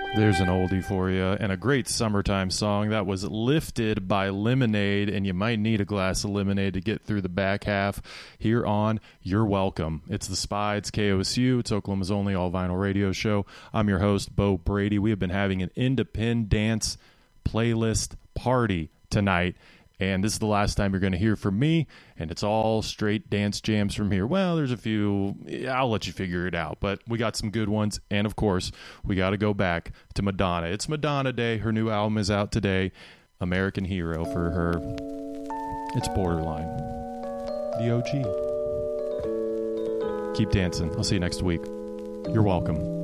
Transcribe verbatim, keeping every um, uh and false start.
There's an oldie for you, and a great summertime song that was lifted by Lemonade, and you might need a glass of lemonade to get through the back half here on You're Welcome. It's the Spy, it's K O S U, it's Oklahoma's only all-vinyl radio show. I'm your host, Bo Brady. We have been having an independence playlist party tonight, and this is the last time you're going to hear from me, and it's all straight dance jams from here. Well, there's a few, I'll let you figure it out, but we got some good ones, and of course, we got to go back to Madonna. It's Madonna Day. Her new album is out today, American Hero for her. It's Borderline. The O G. Keep dancing. I'll see you next week. You're welcome.